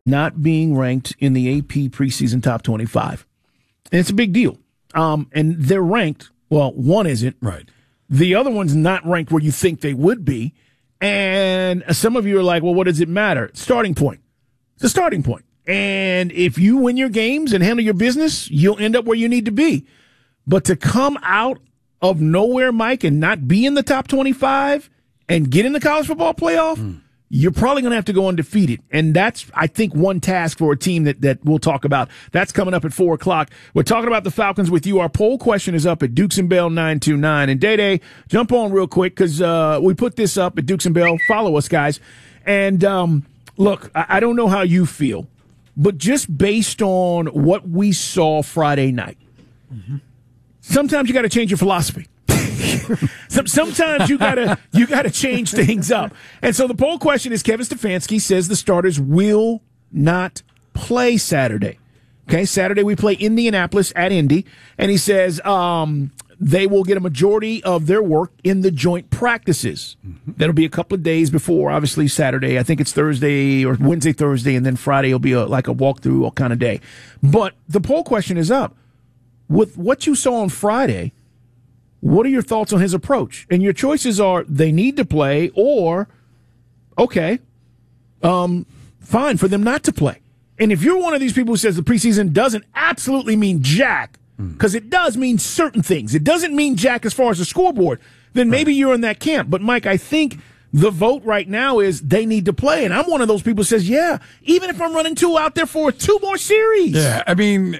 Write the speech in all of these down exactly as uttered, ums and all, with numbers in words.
not being ranked in the A P preseason top twenty-five. And it's a big deal. Um, and they're ranked. Well, one isn't. Right. The other one's not ranked where you think they would be. And some of you are like, well, what does it matter? Starting point. It's a starting point. And if you win your games and handle your business, you'll end up where you need to be. But to come out of nowhere, Mike, and not be in the top twenty-five and get in the college football playoff, mm. you're probably going to have to go undefeated. And that's, I think, one task for a team that, that we'll talk about. That's coming up at four o'clock. We're talking about the Falcons with you. Our poll question is up at Dukes and Bell nine two nine. And Day-Day, jump on real quick because uh, we put this up at Dukes and Bell. Follow us, guys. And um, look, I, I don't know how you feel, but just based on what we saw Friday night, mm-hmm. sometimes you got to change your philosophy. Sometimes you gotta you gotta change things up. And so the poll question is: Kevin Stefanski says the starters will not play Saturday. Okay, Saturday we play Indianapolis at Indy, and he says um, they will get a majority of their work in the joint practices. Mm-hmm. That'll be a couple of days before, obviously Saturday. I think it's Thursday or Wednesday, Thursday, and then Friday will be a, like a walkthrough kind of day. But the poll question is up. With what you saw on Friday, what are your thoughts on his approach? And your choices are they need to play or, okay, um, fine for them not to play. And if you're one of these people who says the preseason doesn't absolutely mean jack, because it does mean certain things. It doesn't mean jack as far as the scoreboard, then maybe right. you're in that camp. But, Mike, I think the vote right now is they need to play. And I'm one of those people who says, yeah, even if I'm running two out there for two more series. Yeah, I mean...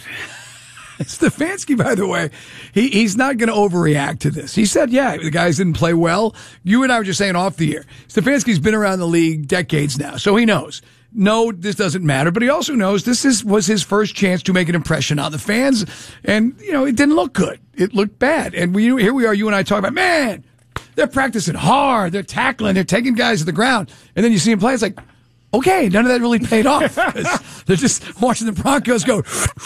Stefanski, by the way, he, he's not going to overreact to this. He said, yeah, the guys didn't play well. You and I were just saying off the air. Stefanski's been around the league decades now, so he knows. No, this doesn't matter, but he also knows this is was his first chance to make an impression on the fans, and, you know, it didn't look good. It looked bad. And we here we are, you and I talking about, man, they're practicing hard, they're tackling, they're taking guys to the ground, and then you see him play, it's like, okay, none of that really paid off. They're just watching the Broncos go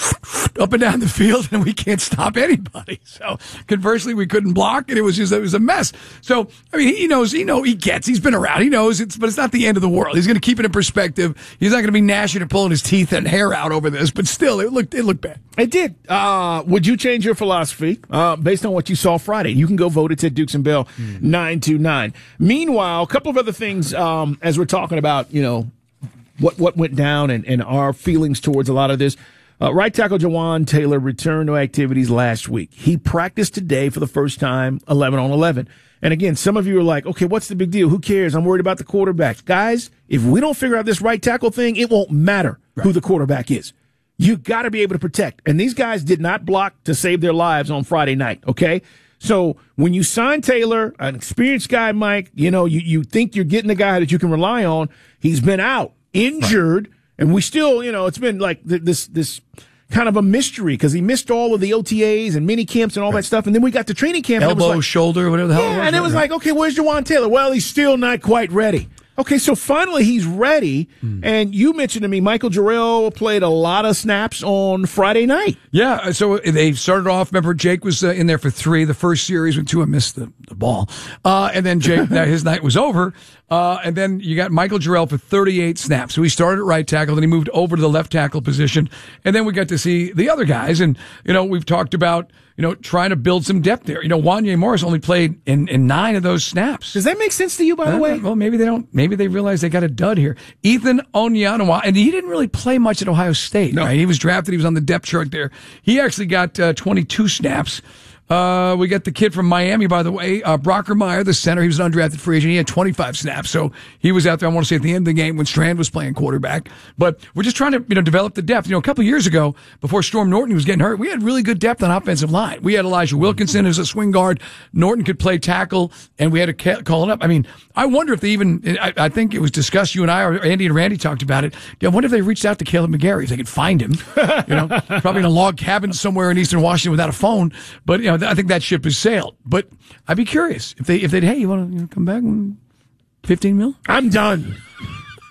up and down the field, and we can't stop anybody. So conversely, we couldn't block, and it was just it was a mess. So I mean, he knows, he know, he gets, he's been around, he knows it's, but it's not the end of the world. He's going to keep it in perspective. He's not going to be gnashing and pulling his teeth and hair out over this, but still, it looked it looked bad. It did. Uh, would you change your philosophy uh, based on what you saw Friday? You can go vote. It's at Dukes and Bell mm. nine two nine. Meanwhile, a couple of other things um, as we're talking about, you know. What what went down and, and our feelings towards a lot of this. Uh, right tackle Jawan Taylor returned to activities last week. He practiced today for the first time, eleven on eleven. And again, some of you are like, okay, what's the big deal? Who cares? I'm worried about the quarterback. Guys, if we don't figure out this right tackle thing, it won't matter right. who the quarterback is. You got to be able to protect. And these guys did not block to save their lives on Friday night, okay? So when you sign Taylor, an experienced guy, Mike, you know, you, you think you're getting the guy that you can rely on. He's been out. Injured, right. and we still, you know, it's been like this this kind of a mystery because he missed all of the O T As and mini camps and all right. that stuff, and then we got to training camp. Elbow, and it was like, shoulder, whatever the hell yeah, it was. and it was right. like, okay, where's Jawan Taylor? Well, he's still not quite ready. Okay, so finally he's ready, mm. and you mentioned to me Michael Jarrell played a lot of snaps on Friday night. Yeah, so they started off, remember Jake was uh, in there for three, the first series when Tua missed the, the ball, uh, and then Jake, his night was over, uh, and then you got Michael Jarrell for thirty-eight snaps. So he started at right tackle, then he moved over to the left tackle position, and then we got to see the other guys, and, you know, we've talked about, you know, trying to build some depth there. You know, Wanya Morris only played in, in nine of those snaps. Does that make sense to you, by uh, the way? Well, maybe they don't. Maybe they realize they got a dud here. Ethan Onyanawa, and he didn't really play much at Ohio State, no. right? He was drafted. He was on the depth chart there. He actually got uh, twenty-two snaps. Uh, we got the kid from Miami, by the way, uh, Brockermeyer, the center. He was an undrafted free agent. He had twenty-five snaps. So he was out there, I want to say, at the end of the game when Strand was playing quarterback. But we're just trying to, you know, develop the depth. You know, a couple of years ago, before Storm Norton was getting hurt, we had really good depth on offensive line. We had Elijah Wilkinson as a swing guard. Norton could play tackle, and we had to call it up. I mean, I wonder if they even, I, I think it was discussed, you and I, or Andy and Randy talked about it. I wonder if they reached out to Caleb McGarry, if they could find him. You know, probably in a log cabin somewhere in Eastern Washington without a phone. But, you know, I think that ship is sailed. But I'd be curious if they if they'd hey, you want to you know, come back and fifteen mil? I'm done.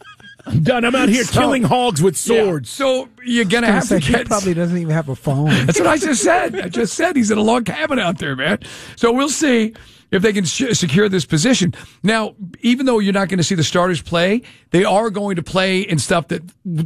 I'm done. I'm out here So- killing hogs with swords. Yeah. So you're gonna have to He get. probably doesn't even have a phone. That's what I just said. I just said he's in a log cabin out there, man. So we'll see if they can sh- secure this position. Now, even though you're not going to see the starters play, they are going to play in stuff that